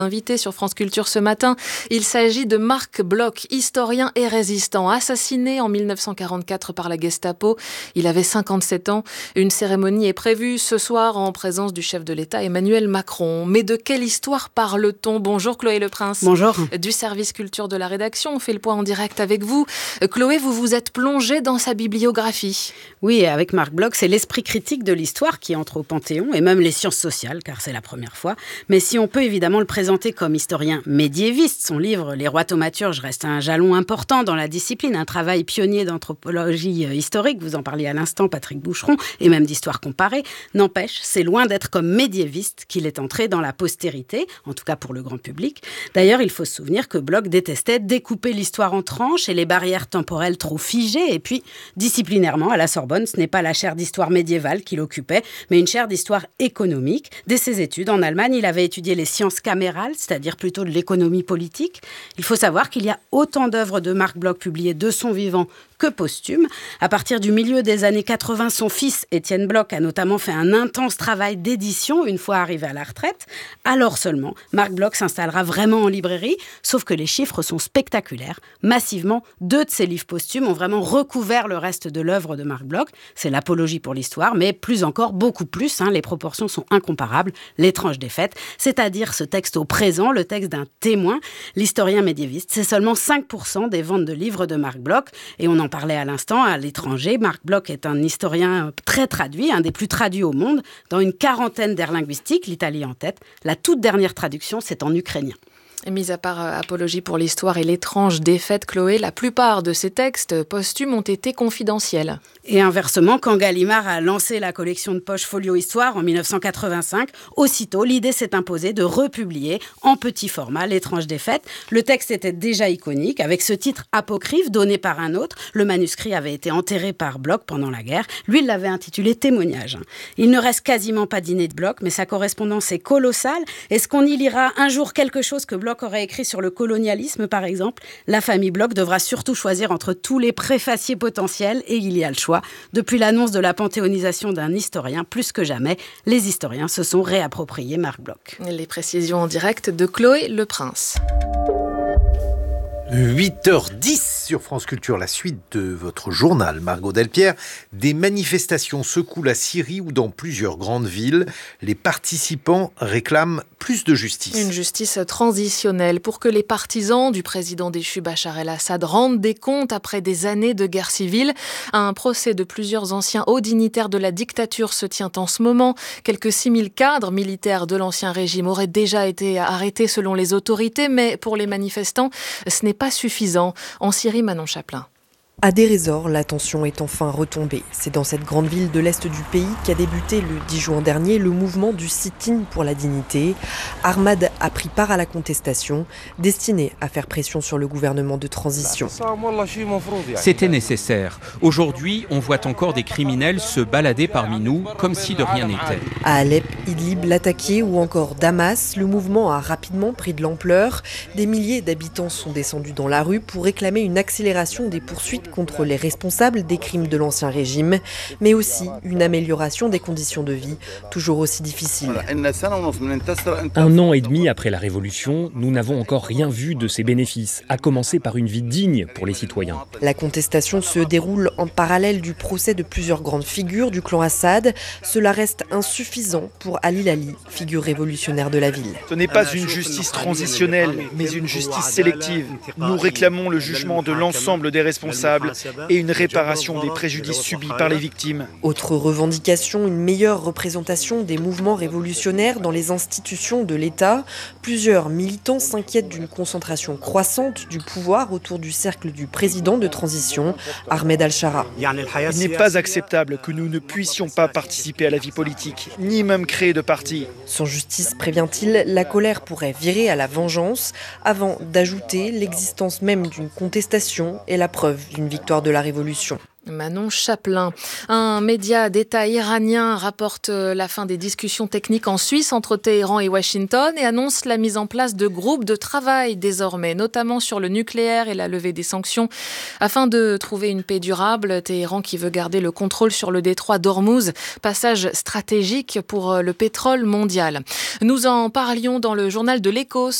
Invité sur France Culture ce matin, il s'agit de Marc Bloch, historien et résistant, assassiné en 1944 par la Gestapo. Il avait 57 ans. Une cérémonie est prévue ce soir en présence du chef de l'État Emmanuel Macron. Mais de quelle histoire parle-t-on ? Bonjour Chloé Leprince. Bonjour. Du service culture de la rédaction, on fait le point en direct avec vous. Chloé, vous vous êtes plongée dans sa bibliographie. Oui, avec Marc Bloch, c'est l'esprit critique de l'histoire qui entre au Panthéon, et même les sciences sociales, car c'est la première fois. Mais si on peut évidemment le présenter comme historien médiéviste, son livre « Les rois thaumaturges » reste un jalon important dans la discipline, un travail pionnier d'anthropologie historique, vous en parliez à l'instant, Patrick Boucheron, et même d'histoire comparée. N'empêche, c'est loin d'être comme médiéviste qu'il est entré dans la postérité, en tout cas pour le grand public. D'ailleurs, il faut se souvenir que Bloch détestait découper l'histoire en tranches et les barrières temporelles trop figées. Et puis, disciplinairement, à la Sorbonne, ce n'est pas la chaire d'histoire médiévale qu'il occupait, mais une chaire d'histoire économique. Dès ses études en Allemagne, il avait étudié les sciences camérales, c'est-à-dire plutôt de l'économie politique. Il faut savoir qu'il y a autant d'œuvres de Marc Bloch publiées de son vivant que posthumes. À partir du milieu des années 80, son fils, Étienne Bloch, a notamment fait un intense travail d'édition une fois arrivé à la retraite. Alors seulement, Marc Bloch s'installera vraiment en librairie, sauf que les chiffres sont spectaculaires. Massivement, 2 de ses livres posthumes ont vraiment recouvert le reste de l'œuvre de Marc Bloch. C'est l'apologie pour l'histoire, mais plus encore, beaucoup plus, les proportions sont incomparables. L'étrange défaite, c'est-à-dire ce texte au présent, le texte d'un témoin, l'historien médiéviste. C'est seulement 5% des ventes de livres de Marc Bloch, et on en parlait à l'instant, à l'étranger. Marc Bloch est un historien très traduit, un des plus traduits au monde, dans une 40aine d'aires linguistiques, l'Italie en tête. La toute dernière traduction, c'est en ukrainien. Mis à part Apologie pour l'histoire et l'étrange défaite, Chloé, la plupart de ces textes posthumes ont été confidentiels. Et inversement, quand Gallimard a lancé la collection de poche Folio Histoire en 1985, aussitôt, l'idée s'est imposée de republier en petit format l'étrange défaite. Le texte était déjà iconique, avec ce titre apocryphe donné par un autre. Le manuscrit avait été enterré par Bloch pendant la guerre. Lui, il l'avait intitulé Témoignage. Il ne reste quasiment pas d'idées de Bloch, mais sa correspondance est colossale. Est-ce qu'on y lira un jour quelque chose que Bloch aurait écrit sur le colonialisme, par exemple? La famille Bloch devra surtout choisir entre tous les préfaciers potentiels, et il y a le choix. Depuis l'annonce de la panthéonisation d'un historien, plus que jamais, les historiens se sont réappropriés Marc Bloch. Les précisions en direct de Chloé Leprince. 8h10 sur France Culture, la suite de votre journal, Margot Delpierre. Des manifestations secouent la Syrie où dans plusieurs grandes villes, les participants réclament plus de justice. Une justice transitionnelle pour que les partisans du président déchu Bachar el-Assad rendent des comptes après des années de guerre civile. Un procès de plusieurs anciens hauts dignitaires de la dictature se tient en ce moment. Quelques 6000 cadres militaires de l'ancien régime auraient déjà été arrêtés selon les autorités, mais pour les manifestants, ce n'est pas suffisant. En Syrie, Manon Chaplin. À Deir ez-Zor, la tension est enfin retombée. C'est dans cette grande ville de l'Est du pays qu'a débuté le 10 juin dernier le mouvement du sit-in pour la dignité. Ahmad a pris part à la contestation, destinée à faire pression sur le gouvernement de transition. C'était nécessaire. Aujourd'hui, on voit encore des criminels se balader parmi nous comme si de rien n'était. À Alep, Idlib, Latakia ou encore Damas, le mouvement a rapidement pris de l'ampleur. Des milliers d'habitants sont descendus dans la rue pour réclamer une accélération des poursuites contre les responsables des crimes de l'ancien régime, mais aussi une amélioration des conditions de vie, toujours aussi difficiles. 1 an et demi après la Révolution, nous n'avons encore rien vu de ces bénéfices, à commencer par une vie digne pour les citoyens. La contestation se déroule en parallèle du procès de plusieurs grandes figures du clan Assad. Cela reste insuffisant pour Ali Lali, figure révolutionnaire de la ville. Ce n'est pas une justice transitionnelle, mais une justice sélective. Nous réclamons le jugement de l'ensemble des responsables et une réparation des préjudices subis par les victimes. Autre revendication, une meilleure représentation des mouvements révolutionnaires dans les institutions de l'État. Plusieurs militants s'inquiètent d'une concentration croissante du pouvoir autour du cercle du président de transition, Ahmed al-Shara. Il n'est pas acceptable que nous ne puissions pas participer à la vie politique, ni même créer de parti. Sans justice, prévient-il, la colère pourrait virer à la vengeance, avant d'ajouter l'existence même d'une contestation et la preuve d'une victoire de la Révolution. Manon Chaplin. Un média d'État iranien rapporte la fin des discussions techniques en Suisse entre Téhéran et Washington et annonce la mise en place de groupes de travail désormais, notamment sur le nucléaire et la levée des sanctions, afin de trouver une paix durable. Téhéran qui veut garder le contrôle sur le détroit d'Ormuz, passage stratégique pour le pétrole mondial. Nous en parlions dans le journal de l'Écho.